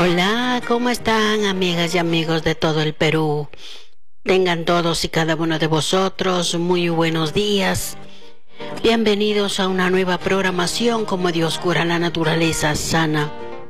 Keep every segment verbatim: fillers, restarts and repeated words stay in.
Hola, ¿cómo están, amigas y amigos de todo el Perú? Tengan todos y cada uno de vosotros muy buenos días. Bienvenidos a una nueva programación como Dios cura la naturaleza sana.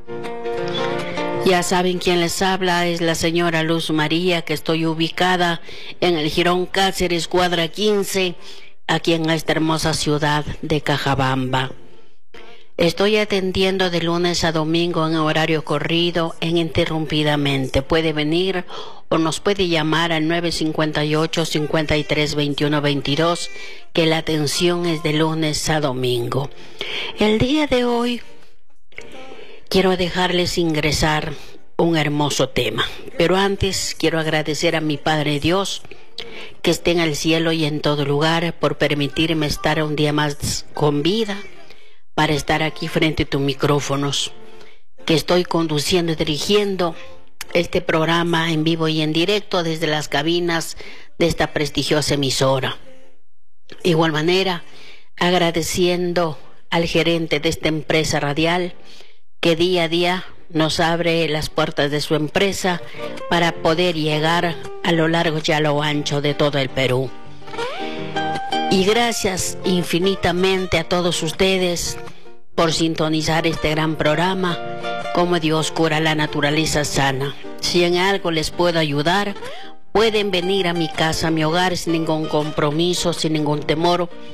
Ya saben quién les habla, es la señora Luz María, que estoy ubicada en el Jirón Cáceres, cuadra quince, aquí en esta hermosa ciudad de Cajabamba. Estoy atendiendo de lunes a domingo en horario corrido e ininterrumpidamente. Puede venir o nos puede llamar al nueve cinco ocho, cinco tres, veintiuno veintidós, que la atención es de lunes a domingo. El día de hoy quiero dejarles ingresar un hermoso tema, pero antes quiero agradecer a mi Padre Dios, que esté en el cielo y en todo lugar, por permitirme estar un día más con vida, para estar aquí frente a tus micrófonos, que estoy conduciendo y dirigiendo este programa en vivo y en directo desde las cabinas de esta prestigiosa emisora. De igual manera, agradeciendo al gerente de esta empresa radial, que día a día nos abre las puertas de su empresa para poder llegar a lo largo y a lo ancho de todo el Perú. Y gracias infinitamente a todos ustedes por sintonizar este gran programa, como Dios cura la naturaleza sana. Si en algo les puedo ayudar, pueden venir a mi casa, a mi hogar, sin ningún compromiso, sin ningún temor.